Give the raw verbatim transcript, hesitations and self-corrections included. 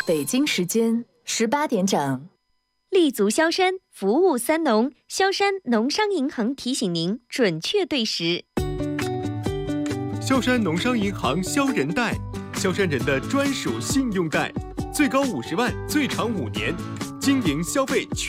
北京时间十八点整。 立足萧山，服务三农，萧山农商银行提醒您准确对时。 萧山农商银行萧人贷，萧山人的专属信用贷，最高五十万，最长五年，经营消费